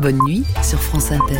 Bonne nuit sur France Inter.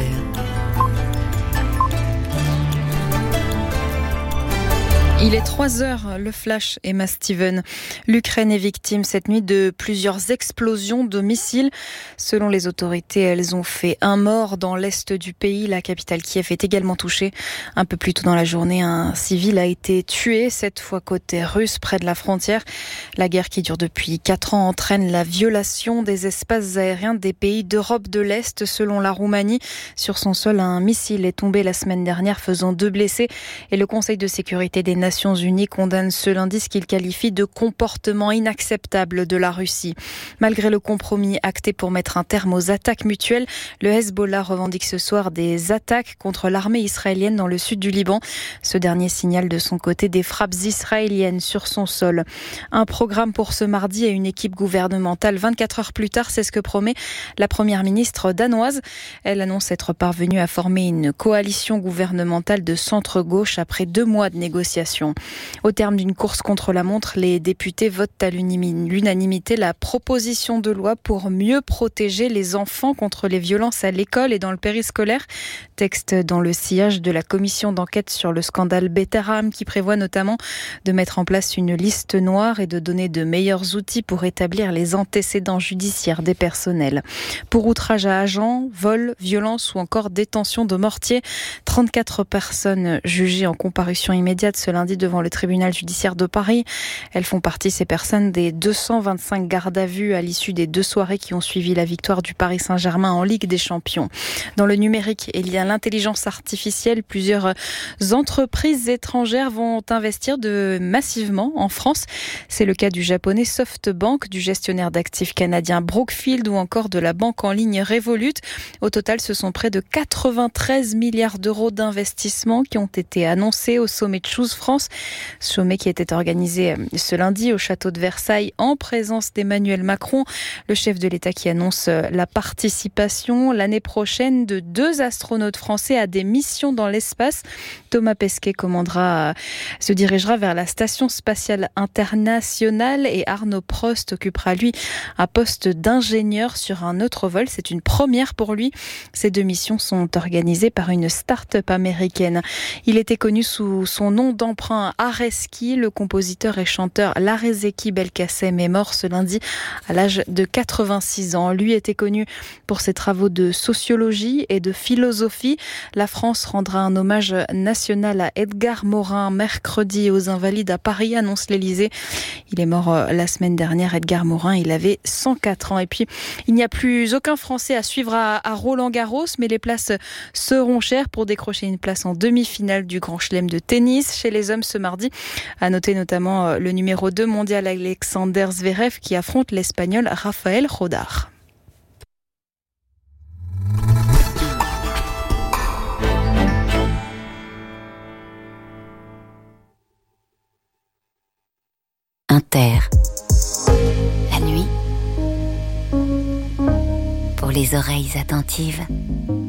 Il est 3h, le flash, Emma Steven. L'Ukraine est victime cette nuit de plusieurs explosions de missiles. Selon les autorités, elles ont fait un mort dans l'est du pays. La capitale Kiev est également touchée. Un peu plus tôt dans la journée, un civil a été tué, cette fois côté russe, près de la frontière. La guerre qui dure depuis 4 ans entraîne la violation des espaces aériens des pays d'Europe de l'Est. Selon la Roumanie, sur son sol, un missile est tombé la semaine dernière, faisant 2 blessés. Et le Conseil de sécurité des Nations Unies condamne ce lundi ce qu'il qualifie de comportement inacceptable de la Russie. Malgré le compromis acté pour mettre un terme aux attaques mutuelles, le Hezbollah revendique ce soir des attaques contre l'armée israélienne dans le sud du Liban. Ce dernier signale de son côté des frappes israéliennes sur son sol. Un programme pour ce mardi et une équipe gouvernementale 24 heures plus tard, c'est ce que promet la première ministre danoise. Elle annonce être parvenue à former une coalition gouvernementale de centre-gauche après 2 mois de négociations. Au terme d'une course contre la montre, les députés votent à l'unanimité la proposition de loi pour mieux protéger les enfants contre les violences à l'école et dans le périscolaire. Texte dans le sillage de la commission d'enquête sur le scandale Betterham qui prévoit notamment de mettre en place une liste noire et de donner de meilleurs outils pour établir les antécédents judiciaires des personnels. Pour outrage à agent, vol, violence ou encore détention de mortier, 34 personnes jugées en comparution immédiate ce lundi devant le tribunal judiciaire de Paris. Elles font partie, ces personnes, des 225 gardes à vue à l'issue des 2 soirées qui ont suivi la victoire du Paris Saint-Germain en Ligue des Champions. Dans le numérique, il y a l'intelligence artificielle. Plusieurs entreprises étrangères vont investir massivement en France. C'est le cas du japonais SoftBank, du gestionnaire d'actifs canadien Brookfield ou encore de la banque en ligne Revolut. Au total, ce sont près de 93 milliards d'euros d'investissements qui ont été annoncés au sommet de Choose France. Sommet qui était organisé ce lundi au château de Versailles en présence d'Emmanuel Macron, le chef de l'État qui annonce la participation l'année prochaine de 2 astronautes français à des missions dans l'espace. Thomas Pesquet se dirigera vers la Station spatiale internationale et Arnaud Prost occupera lui un poste d'ingénieur sur un autre vol. C'est une première pour lui. Ces 2 missions sont organisées par une start-up américaine. Il était connu sous son nom d'emprunt Areski. Le compositeur et chanteur Larezeki Belkacem est mort ce lundi à l'âge de 86 ans. Lui était connu pour ses travaux de sociologie et de philosophie. La France rendra un hommage national à Edgar Morin mercredi aux Invalides à Paris, annonce l'Élysée. Il est mort la semaine dernière, Edgar Morin. Il avait 104 ans. Et puis, il n'y a plus aucun Français à suivre à Roland-Garros, mais les places seront chères pour décrocher une place en demi-finale du Grand Chelem de tennis chez les hommes ce mardi. À noter notamment le numéro 2 mondial Alexander Zverev qui affronte l'Espagnol Rafael Rodar. Inter. La nuit, pour les oreilles attentives.